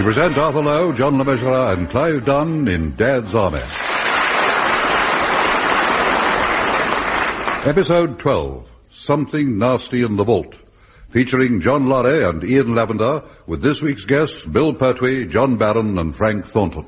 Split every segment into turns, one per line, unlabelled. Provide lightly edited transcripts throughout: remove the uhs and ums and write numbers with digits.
present Arthur Lowe, John LeMessurier, and Clive Dunn in Dad's Army. Episode 12, Something Nasty in the Vault, featuring John Lorry and Ian Lavender, with this week's guests Bill Pertwee, John Barron, and Frank Thornton.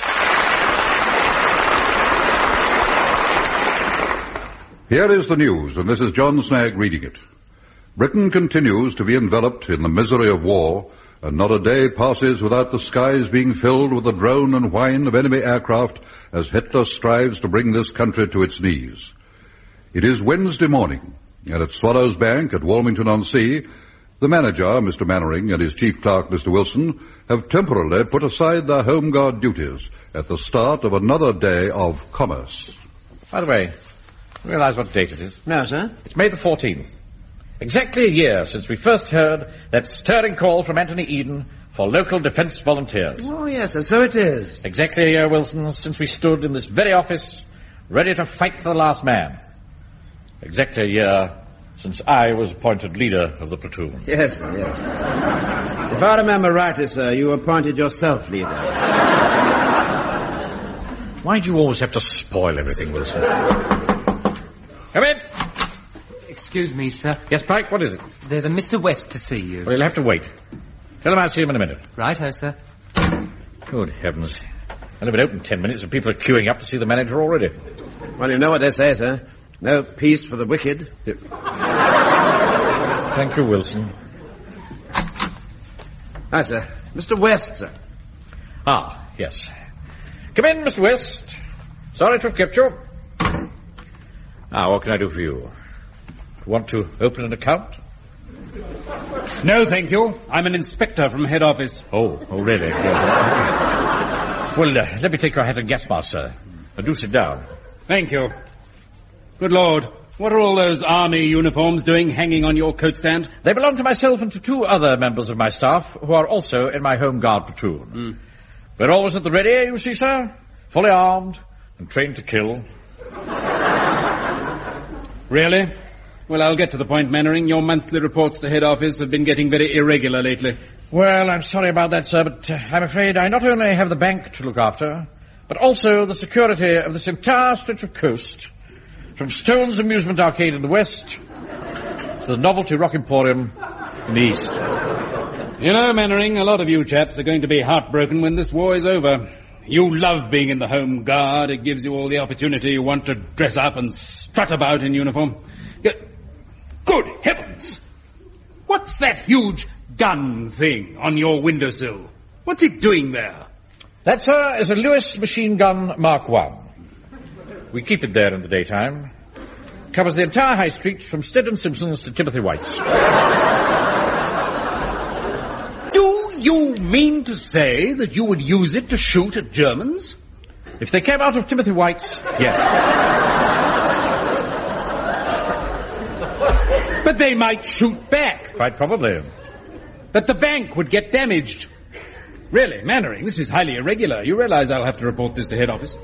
Here is the news, and this is John Snagg reading it. Britain continues to be enveloped in the misery of war, and not a day passes without the skies being filled with the drone and whine of enemy aircraft as Hitler strives to bring this country to its knees. It is Wednesday morning, and at Swallows Bank at Walmington-on-Sea, the manager, Mr. Mannering, and his chief clerk, Mr. Wilson, have temporarily put aside their home guard duties at the start of another day of commerce.
By the way, you realize what date it is?
No, sir.
It's May the 14th. Exactly a year since we first heard that stirring call from Anthony Eden for local defence volunteers.
Oh, yes, sir, so it is.
Exactly a year, Wilson, since we stood in this very office, ready to fight for the last man. Exactly a year since I was appointed leader of the platoon.
Yes, sir, yes. If I remember rightly, sir, you appointed yourself leader.
Why do you always have to spoil everything, Wilson? Come in.
Excuse me, sir.
Yes, Pike, what is it?
There's a Mr. West to see you.
Well, you'll have to wait. Tell him I'll see him in a minute.
Righto, sir.
Good heavens. I'll have it open 10 minutes and people are queuing up to see the manager already.
Well, you know what they say, sir. No peace for the wicked.
Thank you, Wilson.
Hi, sir. Mr. West, sir.
Ah, yes. Come in, Mr. West. Sorry to have kept you. Now, what can I do for you? Want to open an account?
No, thank you. I'm an inspector from head office.
Oh, really? Well, let me take your hat and gas mask, sir. Do sit down.
Thank you. Good Lord, what are all those army uniforms doing hanging on your coat stand?
They belong to myself and to two other members of my staff who are also in my home guard platoon. We're always at the ready, you see, sir. Fully armed and trained to kill.
Really? Well, I'll get to the point, Mannering. Your monthly reports to head office have been getting very irregular lately.
Well, I'm sorry about that, sir, but I'm afraid I not only have the bank to look after, but also the security of this entire stretch of coast, from Stone's Amusement Arcade in the west to the Novelty Rock Emporium in the east.
You know, Mannering, a lot of you chaps are going to be heartbroken when this war is over. You love being in the Home Guard. It gives you all the opportunity you want to dress up and strut about in uniform. Good heavens! What's that huge gun thing on your windowsill? What's it doing there?
That, sir, is a Lewis machine gun Mark I. We keep it there in the daytime. Covers the entire high street from Stead & Simpson's to Timothy White's.
Do you mean to say that you would use it to shoot at Germans?
If they came out of Timothy White's, yes.
But they might shoot back.
Quite probably.
That the bank would get damaged. Really, Mannering, this is highly irregular. You realize I'll have to report this to head office?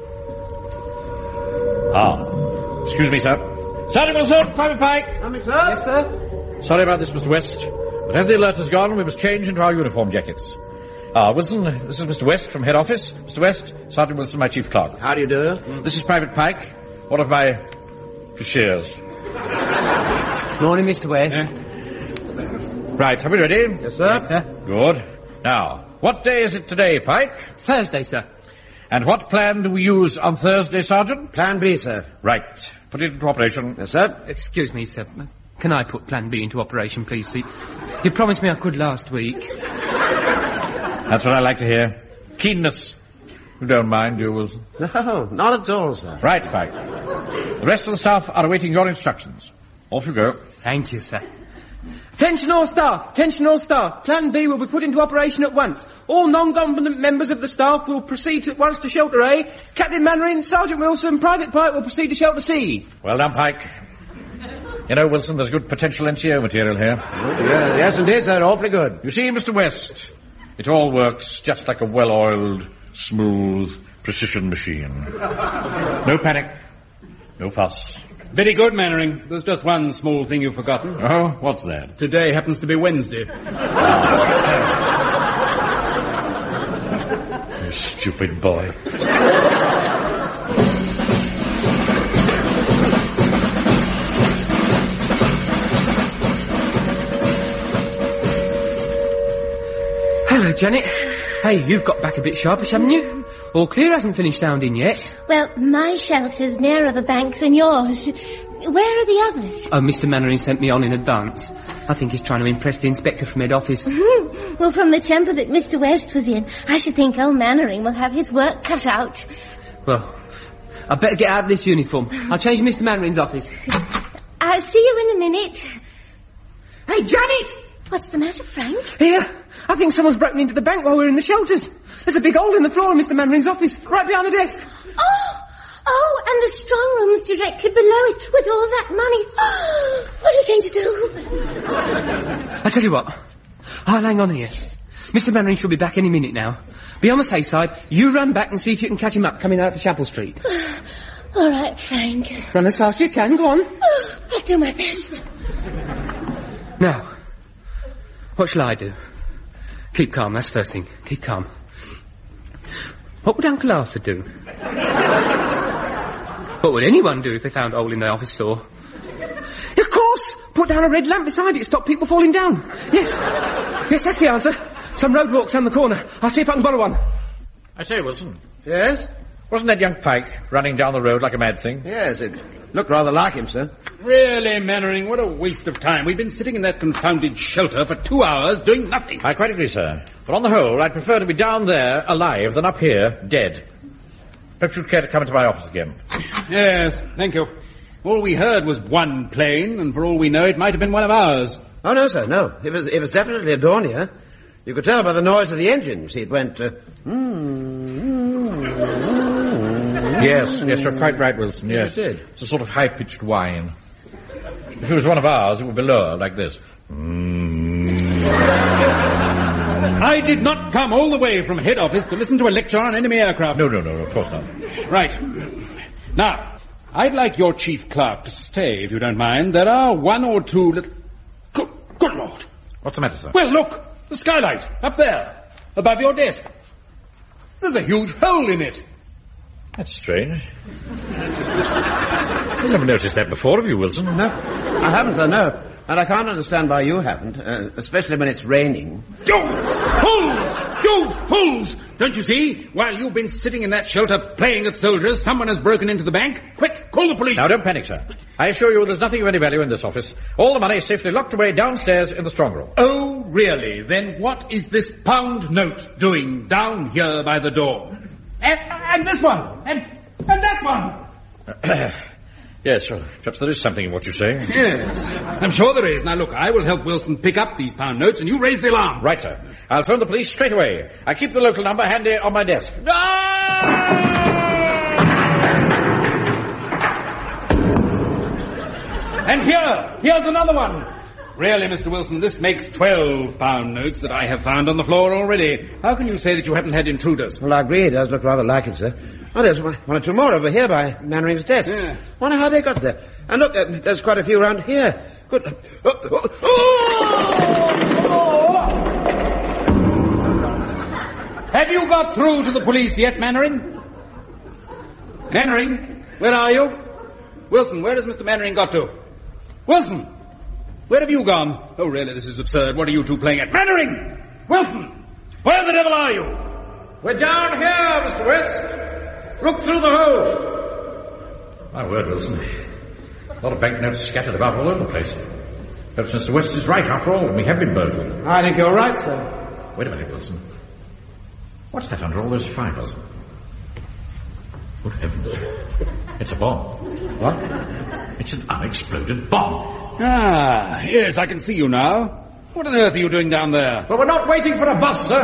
Ah. Excuse me, sir. Sergeant Wilson, Private Pike.
Coming, sir?
Yes, sir?
Sorry about this, Mr. West. But as the alert has gone, we must change into our uniform jackets. Wilson, this is Mr. West from head office. Mr. West, Sergeant Wilson, my chief clerk.
How do you do?
This is Private Pike, one of my cashiers.
Morning, Mr. West.
Right, are we ready?
Yes, sir.
Yes, sir.
Good. Now, what day is it today, Pike?
Thursday, sir.
And what plan do we use on Thursday, Sergeant?
Plan B, sir.
Right. Put it into operation.
Yes, sir.
Excuse me, sir. Can I put Plan B into operation, please? See, you promised me I could last week.
That's what I like to hear. Keenness. You don't mind, do you, Wilson?
No, not at all, sir.
Right, Pike. The rest of the staff are awaiting your instructions. Off you go.
Thank you, sir. Attention all staff! Attention all staff! Plan B will be put into operation at once. All non-competent members of the staff will proceed at once to Shelter A. Captain Mannering, Sergeant Wilson, Private Pike will proceed to Shelter C.
Well done, Pike. You know, Wilson, there's good potential NCO material here.
Yes, indeed, sir. Awfully good.
You see, Mr. West, it all works just like a well-oiled, smooth, precision machine. No panic. No fuss.
Very good, Mannering. There's just one small thing you've forgotten.
Oh, what's that?
Today happens to be Wednesday.
Stupid boy.
Hello, Janet. Hey, you've got back a bit sharpish, haven't you? All clear hasn't finished sounding yet.
Well, my shelter's nearer the bank than yours. Where are the others?
Oh, Mr. Mannering sent me on in advance. I think he's trying to impress the inspector from head office.
Well, from the temper that Mr. West was in, I should think old Mannering will have his work cut out.
Well, I'd better get out of this uniform. I'll change Mr. Mannering's office.
I'll see you in a minute.
Hey, Janet!
What's the matter, Frank?
Here, I think someone's broken into the bank while we're in the shelters. There's a big hole in the floor of Mr. Mannering's office, right behind the desk.
Oh, and the strong room's directly below it, with all that money. What are we going to do?
I tell you what, I'll hang on here. Mr. Mannering should be back any minute now. Be on the safe side. You run back and see if you can catch him up coming out to Chapel Street.
All right, Frank.
Run as fast as you can, go on.
I'll do my best.
Now, what shall I do? Keep calm, that's the first thing. Keep calm. What would Uncle Arthur do? What would anyone do if they found a hole in their office floor? Of course! Put down a red lamp beside it to stop people falling down. Yes, that's the answer. Some roadwalks down the corner. I'll see if I can borrow one.
I say, Wilson.
Yes?
Wasn't that young Pike running down the road like a mad thing?
Yes, it looked rather like him, sir.
Really, Mannering, what a waste of time. We've been sitting in that confounded shelter for 2 hours doing nothing.
I quite agree, sir. But on the whole, I'd prefer to be down there alive than up here dead. Perhaps you'd care to come into my office again.
Yes, thank you. All we heard was one plane, and for all we know, it might have been one of ours.
Oh, no, sir, no. It was definitely a Dornier. You could tell by the noise of the engine. You see, it went...
Yes, you're quite right, Wilson, yes.
Yes, it did.
It's a sort of high-pitched whine. If it was one of ours, it would be lower, like this.
I did not come all the way from head office to listen to a lecture on enemy aircraft.
No, of course not.
Right. Now, I'd like your chief clerk to stay, if you don't mind. There are one or two little... Good Lord.
What's the matter, sir?
Well, look, the skylight, up there, above your desk. There's a huge hole in it.
That's strange. I've never noticed that before, have you, Wilson?
No, I haven't, sir, no. And I can't understand why you haven't, especially when it's raining.
You fools! You fools! Don't you see? While you've been sitting in that shelter playing at soldiers, someone has broken into the bank. Quick, call the police.
Now, don't panic, sir. I assure you there's nothing of any value in this office. All the money is safely locked away downstairs in the strong room.
Oh, really? Then what is this pound note doing down here by the door? And this one! And that one!
Yes, well, perhaps there is something in what you say.
Yes, I'm sure there is. Now, look, I will help Wilson pick up these pound notes and you raise the alarm.
Right, sir. I'll phone the police straight away. I keep the local number handy on my desk.
And here's another one. Really, Mr. Wilson, this makes 12 pound notes that I have found on the floor already. How can you say that you haven't had intruders?
Well, I agree, it does look rather like it, sir. Oh, there's one or two more over here by Mannering's desk.
Yeah.
Wonder how they got there. And look, there's quite a few around here. Good.
Have you got through to the police yet, Mannering? Mannering, where are you? Wilson, where has Mr. Mannering got to? Wilson, where have you gone? Oh, really, this is absurd. What are you two playing at? Mannering! Wilson, where the devil are you?
We're down here, Mr. West. Look through the hole. My word, Wilson. A lot of banknotes scattered about all over the place. Perhaps Mr. West is right, after all, and we have been burgled.
I think you're right, sir.
Wait a minute, Wilson. What's that under all those files? Good heavens. It's a bomb.
What?
It's an unexploded bomb.
Ah, yes, I can see you now. What on earth are you doing down there?
Well, we're not waiting for a bus, sir.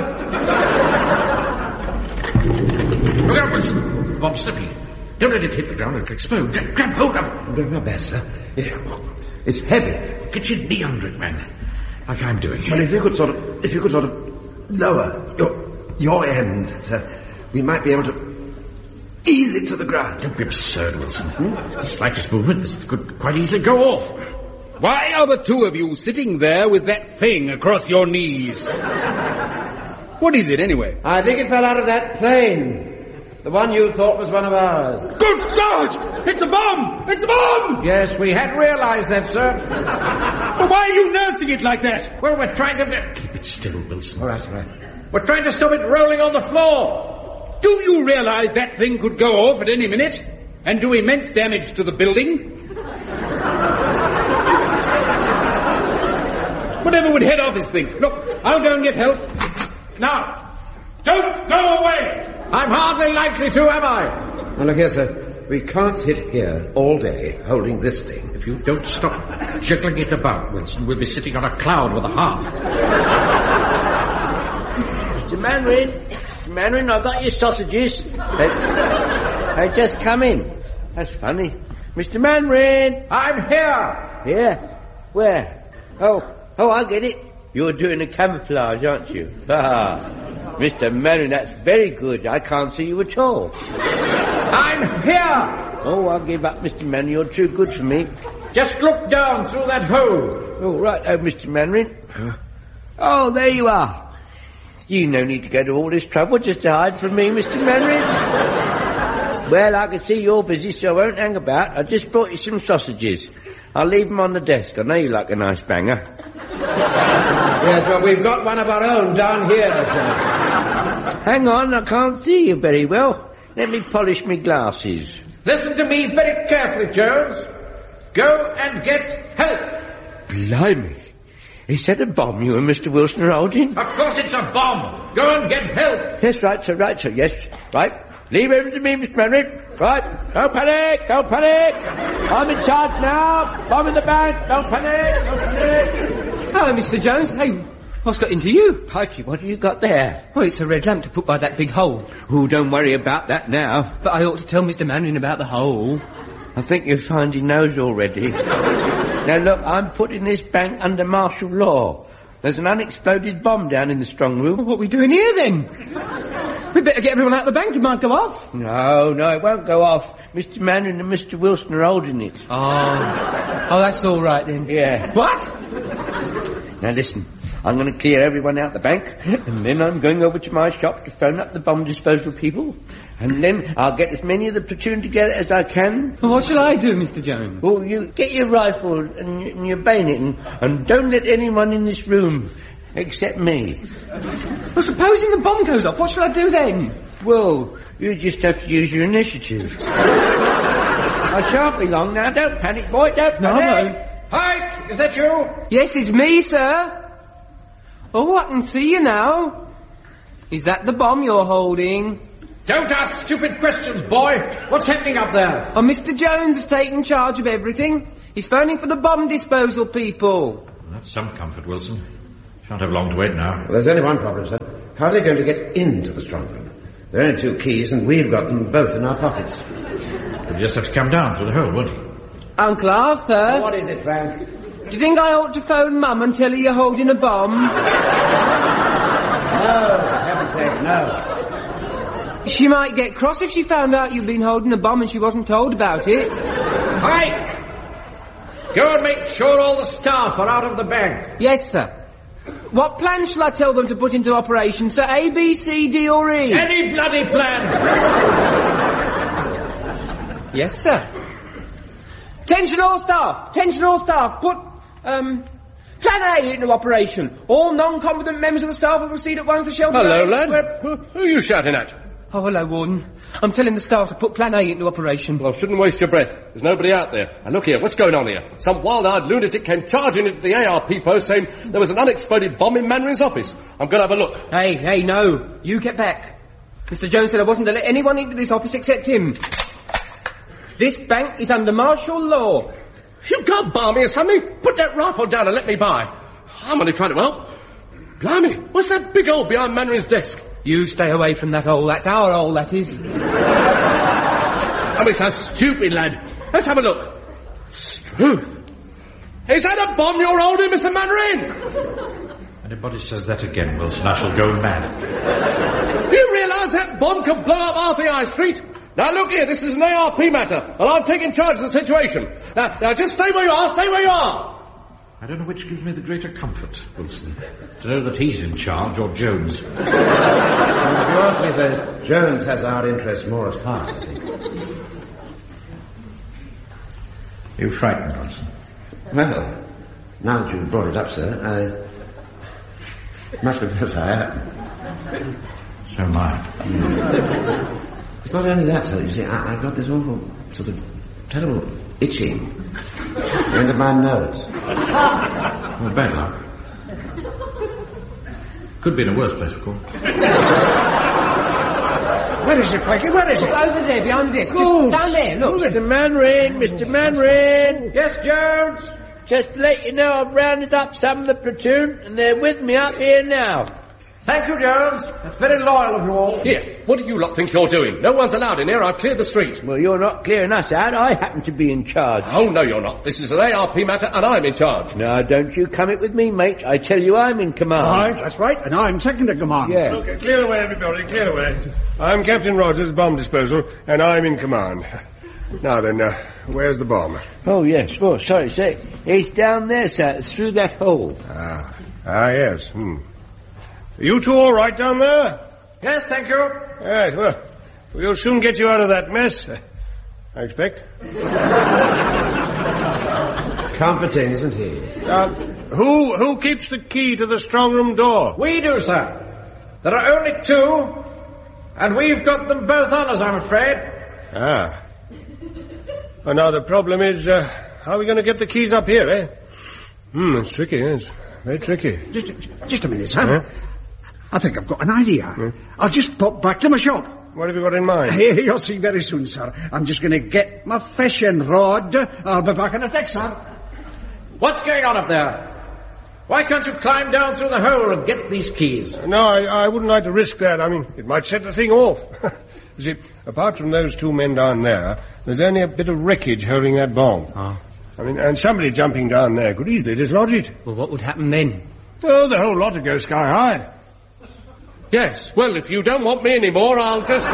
Look out, Wilson. The bomb's slipping. Don't let it hit the ground. It'll explode. Grab hold of it.
I'm doing my best, sir. Yeah. It's heavy.
Get your knee under it, man. Like I'm doing.
Well, if you could sort of lower your end, sir, we might be able to ease it to the ground.
Don't be absurd, Wilson. The slightest movement, this could quite easily go off.
Why are the two of you sitting there with that thing across your knees? What What is it, anyway?
I think it fell out of that plane. The one you thought was one of ours.
Good God! It's a bomb! It's a bomb!
Yes, we had realised that, sir.
But why are you nursing it like that?
Well, we're trying to... Keep it still, Wilson.
All right.
We're trying to stop it rolling on the floor.
Do you realise that thing could go off at any minute and do immense damage to the building? Whatever would head off this thing? Look, I'll go and get help.
Now,
Don't go away!
I'm hardly likely to, am I?
Now, look here, sir. We can't sit here all day holding this thing.
If you don't stop jiggling it about, Wilson, we'll be sitting on a cloud with a heart.
Mr. Mandarin, I've got your sausages. They just come in. That's funny. Mr. Mandarin!
I'm here!
Here? Where? Oh, I get it. You're doing a camouflage, aren't you? Mr. Mandarin, that's very good. I can't see you at all.
I'm here!
Oh, I'll give up, Mr. Mandarin. You're too good for me.
Just look down through that hole.
Oh, right, Mr. Mandarin. Oh, there you are. You no need to go to all this trouble just to hide from me, Mr. Mandarin. Well, I can see you're busy, so I won't hang about. I just brought you some sausages. I'll leave them on the desk. I know you like a nice banger.
Yes, but we've got one of our own down here.
Hang on, I can't see you very well. Let me polish my glasses.
Listen to me very carefully, Jones. Go and get help.
Blimey. Is that a bomb you and Mr. Wilson are holding?
Of course it's a bomb. Go and get help.
Yes, right, sir, yes. Right. Leave everything to me, Mr. Mandarin. Right. Don't panic. I'm in charge now. Bomb in the bank. Don't panic.
Hello, Mr. Jones. Hey, what's got into you?
Pikey, what have you got there?
Well, it's a red lamp to put by that big hole.
Oh, don't worry about that now.
But I ought to tell Mr. Mandarin about the hole.
I think you'll find he knows already. Now, look, I'm putting this bank under martial law. There's an unexploded bomb down in the strong room.
Well, what are we doing here, then? We'd better get everyone out of the bank. It might go off.
No, it won't go off. Mr. Mandarin and Mr. Wilson are holding it.
Oh, that's all right, then.
Yeah.
What?
Now, listen. I'm going to clear everyone out the bank, and then I'm going over to my shop to phone up the bomb disposal people, and then I'll get as many of the platoon together as I can.
Well, what shall I do, Mr. Jones?
Well, you get your rifle and your bayonet, and don't let anyone in this room except me.
Well, supposing the bomb goes off, what shall I do then?
Well, you just have to use your initiative. I shan't be long now. Don't panic, boy. Don't panic.
No.
Pike, is that you?
Yes, it's me, sir. Oh, I can see you now. Is that the bomb you're holding?
Don't ask stupid questions, boy. What's happening up there?
Oh, Mr. Jones has taken charge of everything. He's phoning for the bomb disposal people.
That's some comfort, Wilson. Shan't have long to wait now.
Well, there's only one problem, sir. How are they going to get into the strong room? There are only 2 keys, and we've got them both in our pockets.
You'll just have to come down through the hole, won't you?
Uncle Arthur.
What is it, Frank?
Do you think I ought to phone Mum and tell her you're holding a bomb?
No, for heaven's sake, no.
She might get cross if she found out you'd been holding a bomb and she wasn't told about it.
Pike! Go and make sure all the staff are out of the bank.
Yes, sir. What plan shall I tell them to put into operation, sir? A, B, C, D or E?
Any bloody plan!
Yes, sir. Attention all staff, put, Plan A into operation. All non-competent members of the staff will proceed at once to shelter...
Hello, lad. Who are you shouting at?
Oh, hello, Warden. I'm telling the staff to put Plan A into operation.
Well, I shouldn't waste your breath. There's nobody out there. And look here, what's going on here? Some wild-eyed lunatic came charging into the ARP post saying there was an unexploded bomb in Mandarin's office. I'm going to have a look.
Hey, no. You get back. Mr. Jones said I wasn't to let anyone into this office except him. This bank is under martial law.
You can't bar me or something. Put that rifle down and let me by. I'm only trying to help. Blimey, what's that big hole behind Mandarin's desk?
You stay away from that hole. That's our hole, that is.
Oh, it's so stupid, lad. Let's have a look. Struth. Is that a bomb you're holding, Mr. Mandarin?
Anybody says that again, Wilson, I shall go mad.
Do you realise that bomb could blow up half the High Street? Now, look here, this is an ARP matter, and I'm taking charge of the situation. Now, just stay where you are,
I don't know which gives me the greater comfort, Wilson. To know that he's in charge or Jones.
If you ask me, sir, Jones has our interests more at heart, I think.
You frightened me, Wilson.
Well, now that you've brought it up, sir, I must confess I am.
So am I.
It's not only that, sir. You see, I've got this awful, sort of terrible itching under my nose.
Well, bad luck. Could be in a worse place, of course.
Where is it, Pikey? Where is it?
Over there, behind the desk. Just down there, look. Mr. Manring, Mr. Manring.
Yes, Jones?
Just to let you know, I've rounded up some of the platoon, and they're with me up here now.
Thank you, Jones. That's very loyal of you all.
Here, what do you lot think you're doing? No one's allowed in here. I've cleared the street.
Well, you're not clearing us out. I happen to be in charge.
Oh, no, you're not. This is an ARP matter, and I'm in charge.
Now, don't you come it with me, mate. I tell you I'm in command.
Aye, that's right, and I'm second in command.
Yeah.
Okay, clear away, everybody, clear away. I'm Captain Rogers, bomb disposal, and I'm in command. Now then, where's the bomb?
Oh, yes. Oh, sorry, sir. It's down there, sir, through that hole.
Yes. You two all right down there?
Yes, thank you.
Right, well, we'll soon get you out of that mess, I expect.
Comforting, isn't he?
Who keeps the key to the strong room door?
We do, sir. There are only two, and we've got them both on us, I'm afraid.
Well, now the problem is, how are we going to get the keys up here, eh? It's tricky, yes. Very tricky.
Just a minute, sir. Huh? I think I've got an idea. I'll just pop back to my shop.
What have you got in mind?
You'll see very soon, sir. I'm just going to get my fishing rod. I'll be back in a tick, sir.
What's going on up there? Why can't you climb down through the hole and get these keys?
No, I wouldn't like to risk that. I mean, it might set the thing off. You see, apart from those two men down there, there's only a bit of wreckage holding that bomb. I mean, and somebody jumping down there could easily dislodge it.
Well, what would happen then?
Oh, the whole lot would go sky high.
Yes, well, if you don't want me anymore, I'll just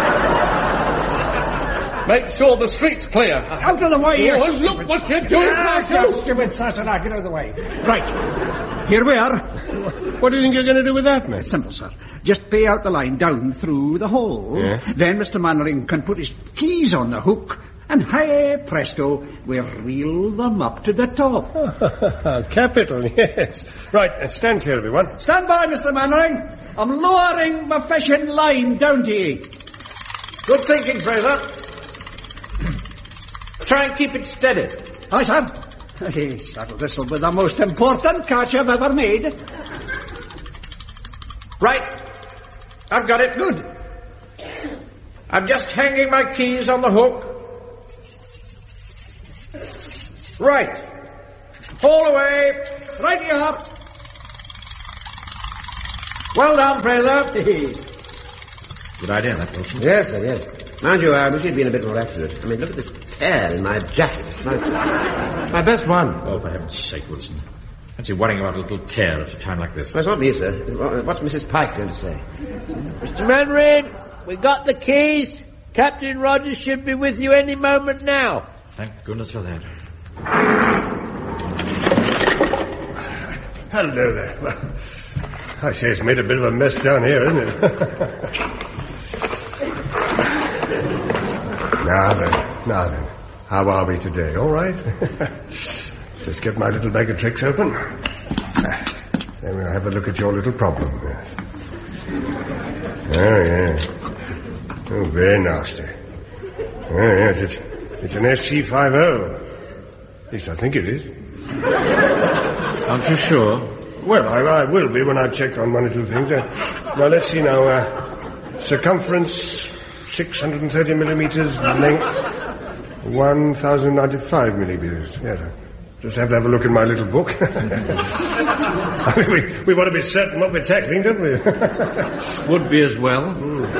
make sure the street's clear.
Out of the way!
Oh, look what you're doing, Nigel!
Stupid Sassenach, get out of the way. Right, here we are.
What do you think you're going to do with that, mate?
Simple, sir. Just pay out the line down through the hole.
Yeah.
Then Mr. Mannering can put his keys on the hook, and hey, presto, we'll reel them up to the top.
Capital, yes. Right, stand clear, everyone.
Stand by, Mr. Mannering. I'm lowering my fishing line down to ye.
Good thinking, Fraser. Try and keep it steady.
Aye, sir. Yes, this'll be the most important catch I've ever made.
Right. I've got it.
Good.
I'm just hanging my keys on the hook. Right. Haul away.
Right you are.
Well done, Fraser.
Good idea, that, Wilson.
Yes, sir, yes. Mind you, I wish he'd been a bit more accurate. I mean, look at this tear in my jacket. It's my best one.
Oh, for heaven's sake, Wilson. Fancy worrying about a little tear at a time like this.
Well, it's not me, sir. What's Mrs. Pike going to say?
Mr. Manring, we got the keys. Captain Rogers should be with you any moment now.
Thank goodness for that.
Hello there. Well, I say it's made a bit of a mess down here, isn't it? Now then. How are we today? All right? Just get my little bag of tricks open. Then we'll have a look at your little problem. Yes. Oh, yes. Oh, very nasty. Oh, yes, it's an SC50. At least I think it is.
Aren't you sure?
Well, I will be when I check on one or two things. Now, let's see now. Circumference, 630 millimeters. Length, 1,095 millimeters. Yes, I just have to have a look in my little book. I mean, we want to be certain what we're tackling, don't we?
Would be as well.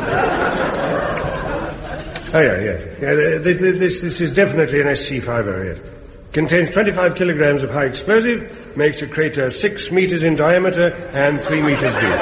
Oh, yes. Yeah, this is definitely an SC50, yes. Contains 25 kilograms of high explosive, makes a crater 6 meters in diameter and 3 meters deep.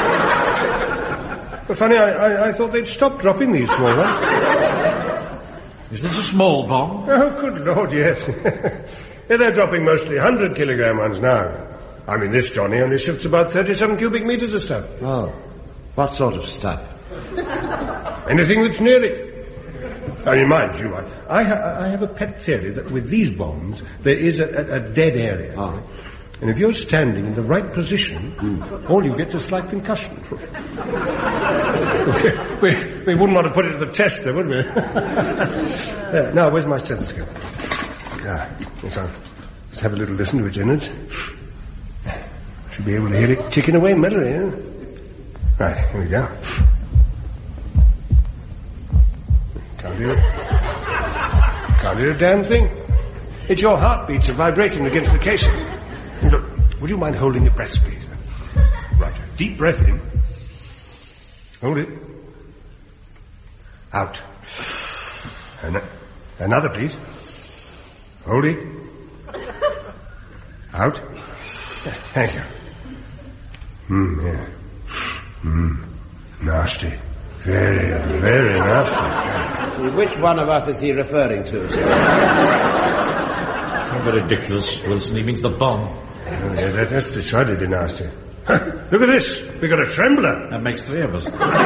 But funny, I thought they'd stop dropping these small ones.
Is this a small bomb?
Oh, good Lord, yes. They're dropping mostly 100-kilogram ones now. I mean, this Johnny only shifts about 37 cubic metres of stuff.
Oh, what sort of stuff?
Anything that's near it. I mean, mind you, I have a pet theory that with these bombs, there is a dead area.
Oh.
And if you're standing in the right position, all you get is a slight concussion. we wouldn't want to put it to the test, though, would we? Now, where's my stethoscope? Yes, let's have a little listen to it, Jennings. Should be able to hear it ticking away merrily, eh? Right, here we go. Can't hear it. Can't hear a damn thing. It's your heartbeats are vibrating against the casing. Look, would you mind holding your breath, please? Right, deep breath in. Hold it. Out. Another, please. Hold it. Out. Thank you. Yeah. Nasty. Very, very nasty.
Which one of us is he referring to, sir?
How ridiculous, Wilson. He means the bomb.
Oh, yeah, that's decidedly nasty. Look at this. We've got a trembler.
That makes 3 of us.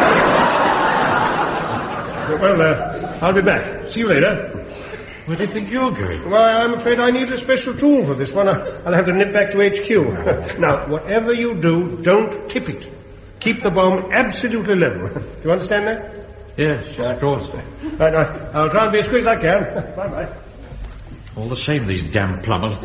Well, I'll be back. See you later.
Where do you think you're going?
Why, I'm afraid I need a special tool for this one. I'll have to nip back to HQ. Now, whatever you do, don't tip it. Keep the bomb absolutely level. Do you understand that?
Yes, of course.
Right, I'll try and be as quick as I can. Bye-bye.
All the same, these damn plumbers.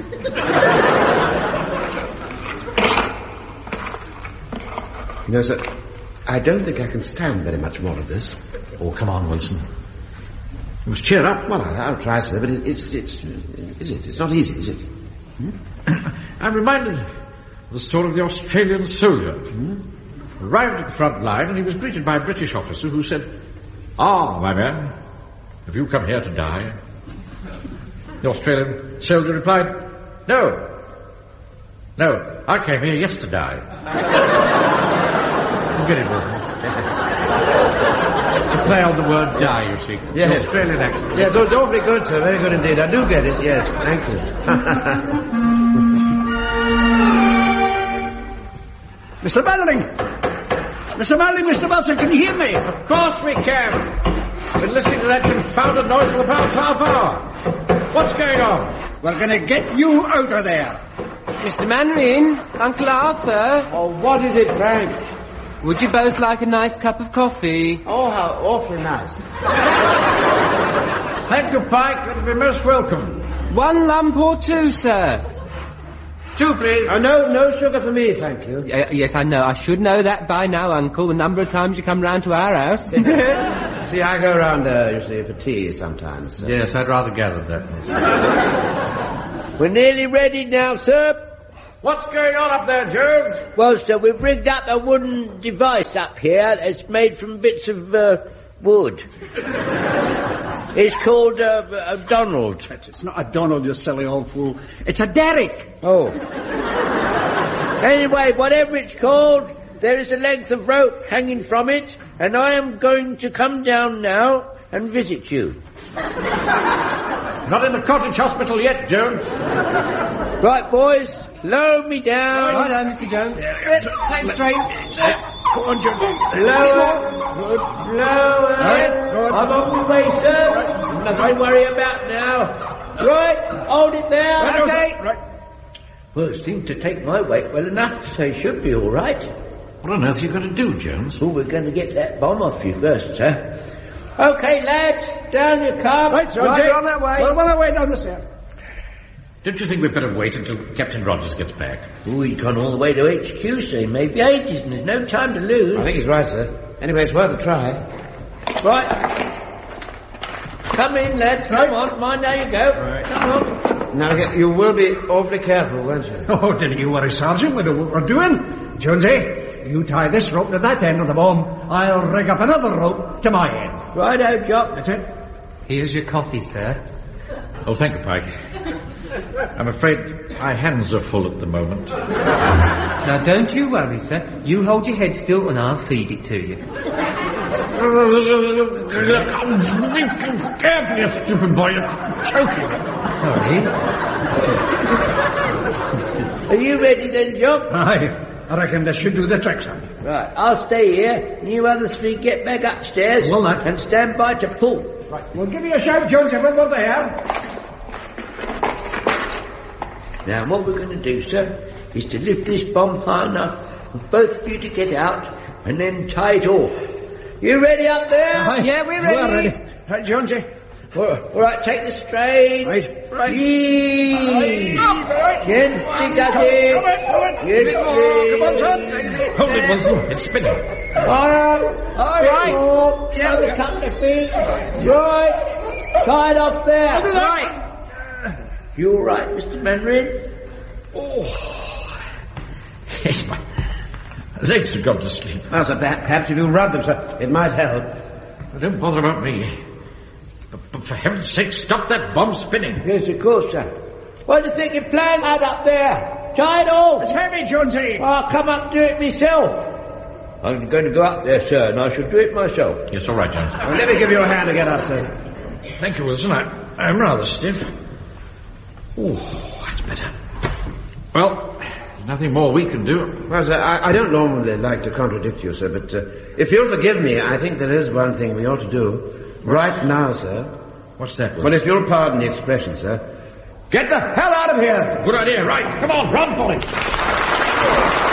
You know, sir, I don't think I can stand very much more of this.
Oh, come on, Wilson. You must cheer up.
Well, I'll try, sir, but it's not easy, is it?
I'm reminded of the story of the Australian soldier. Arrived at the front line and he was greeted by a British officer who said, "Ah, my man, have you come here to die?" The Australian soldier replied, No, I came here yesterday." You get it, Wilson? It's a play on the word die, you see.
Yes.
The Australian accent.
Yes, awfully good, sir. Very good indeed. I do get it, yes. Thank you.
Mr. Mannering! Mr. Mannering, Mr. Wilson, can you hear me?
Of course we can. Been listening to that confounded noise for the past half hour. What's going on?
We're going to get you out of there.
Mr. Mannering, Uncle Arthur.
Oh, what is it, Frank?
Would you both like a nice cup of coffee?
Oh, how awfully nice.
Thank you, Pike. It'll be most welcome.
1 lump or 2, sir?
2, please.
Oh, no sugar for me, thank you.
Yes, I know. I should know that by now, Uncle, the number of times you come round to our house.
See, I go round, you see, for tea sometimes. So.
Yes, I'd rather gather that.
We're nearly ready now, sir.
What's going on up there, Jones?
Well, sir, we've rigged up a wooden device up here that's made from bits of wood. It's called a Donald.
It's not a Donald, you silly old fool. It's a derrick.
Oh. Anyway, whatever it's called, there is a length of rope hanging from it, and I am going to come down now and visit you.
Not in the cottage hospital yet, Jones.
Right, boys, lower me down.
Right on, Mr. Jones. Take straight.
Go on, Jones.
Lower. Good. Lower.
Yes, good.
I'm on my way, sir. Nothing to worry about now. Right, hold it there.
Right,
okay.
Right.
Well, it seems to take my weight well enough, so it should be all right.
What on earth are you going to do, Jones?
Well, we're going to get that bomb off you first, sir. Okay, lads, down you come.
Right, sir.
Right, on that way.
Well, on our way down the stairs.
Don't you think we'd better wait until Captain Rogers gets back?
Oh, he's gone all the way to HQ, so he may be ages, and there's no time to lose.
I think he's right, sir. Anyway, it's worth a try.
Right. Come in, lads. Come on. Mind how you go.
Right.
Come on.
Now, you will be awfully careful, won't you?
Oh, don't you worry, Sergeant. We know what we're doing. Jonesy, you tie this rope to that end of the bomb. I'll rig up another rope to my end.
Righto, Jock.
That's it.
Here's your coffee, sir.
Oh, thank you, Pike. I'm afraid my hands are full at the moment.
Now, don't you worry, sir. You hold your head still and I'll feed it to you.
Careful, you stupid boy. You're choking.
Sorry.
Are you ready then, Jock?
Aye. I reckon this should do the trick, sir.
Right, I'll stay here, and you other three get back upstairs.
Well, lad.
And stand by to pull.
Right. We'll give you a shout, Jonesy, when we're there.
Now, what we're going to do, sir, is to lift this bomb high enough for both of you to get out, and then tie it off. You ready up there?
Aye.
Yeah, we're ready.
We're ready. Right, Jonesy.
All right, take the strain.
Right.
Right. Gently does it. Gently.
Come on, son. Take it.
Hold it, Wilson. It's spinning.
All right.
Yeah.
Another couple of feet. Right. Tie it off there.
Right.
You all right, Mr. Mandarin?
Oh. Yes, my legs have gone to sleep.
Well, sir, perhaps if you rub them, sir, it might help.
Don't bother about me. But for heaven's sake, stop that bomb spinning.
Yes, of course, sir. What do you think your plan had up there? Tie it off.
It's heavy, Jonesy.
I'll come up and do it myself. I'm going to go up there, sir, and I shall do it myself.
Yes, all right, Jones.
Let me give you a hand to get up, sir.
Thank you, Wilson. I'm rather stiff. Oh, that's better. Well, there's nothing more we can do.
Well, sir, I don't normally like to contradict you, sir, but if you'll forgive me, I think there is one thing we ought to do right now, sir.
What's that, Wilson?
Well, if you'll pardon the expression, sir, get the hell out of here!
Good idea, right. Come on, run for it.